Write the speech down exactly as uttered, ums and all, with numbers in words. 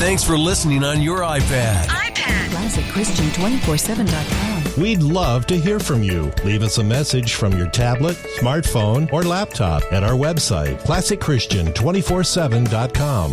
Thanks for listening on your iPad. iPad. Classic Christian two four seven dot com. We'd love to hear from you. Leave us a message from your tablet, smartphone, or laptop at our website, classic christian two four seven dot com.